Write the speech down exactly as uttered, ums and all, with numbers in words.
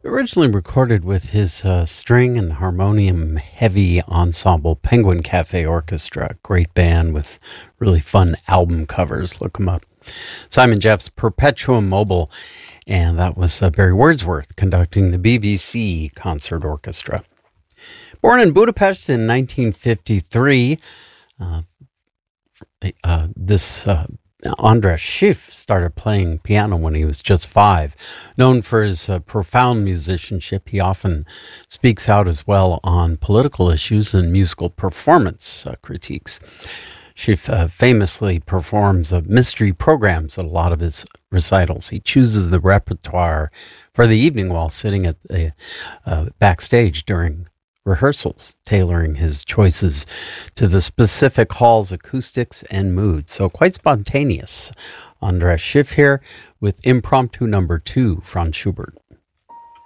Originally recorded with his uh, string and harmonium heavy ensemble Penguin Cafe Orchestra. Great band with really fun album covers. Look them up. Simon Jeff's Perpetuum Mobile, and that was uh, Barry Wordsworth conducting the B B C Concert Orchestra. Born in Budapest in nineteen fifty-three, uh, uh, this uh, András Schiff started playing piano when he was just five. Known for his uh, profound musicianship, he often speaks out as well on political issues and musical performance uh, critiques. Schiff uh, famously performs uh, mystery programs at a lot of his recitals. He chooses the repertoire for the evening while sitting at the uh, backstage during rehearsals, tailoring his choices to the specific hall's acoustics and mood. So quite spontaneous. András Schiff here with Impromptu Number Two, Franz Schubert.